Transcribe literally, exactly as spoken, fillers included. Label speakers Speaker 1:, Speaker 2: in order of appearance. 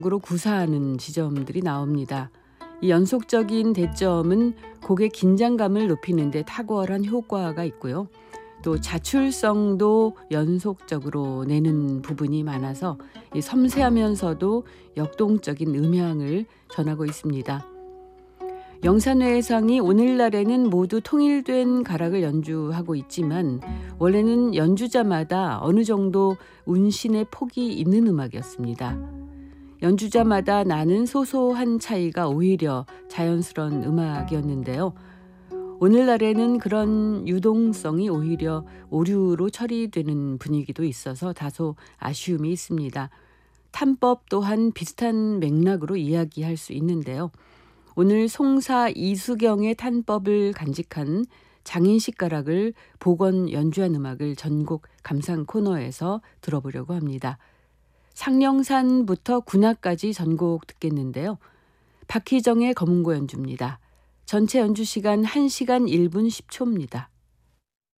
Speaker 1: 으로 구사하는 지점들이 나옵니다. 이 연속적인 대점은 곡의 긴장감을 높이는 데 탁월한 효과가 있고요. 또 자출성도 연속적으로 내는 부분이 많아서 이 섬세하면서도 역동적인 음향을 전하고 있습니다. 영산회상이 오늘날에는 모두 통일된 가락을 연주하고 있지만 원래는 연주자마다 어느 정도 운신의 폭이 있는 음악이었습니다. 연주자마다 나는 소소한 차이가 오히려 자연스러운 음악이었는데요. 오늘날에는 그런 유동성이 오히려 오류로 처리되는 분위기도 있어서 다소 아쉬움이 있습니다. 탄법 또한 비슷한 맥락으로 이야기할 수 있는데요. 오늘 송사 이수경의 탄법을 간직한 장인식 가락을 복원 연주한 음악을 전곡 감상 코너에서 들어보려고 합니다. 상령산부터 군악까지 전곡 듣겠는데요. 박희정의 검은고 연주입니다. 전체 연주 시간 한 시간 일 분 십 초입니다.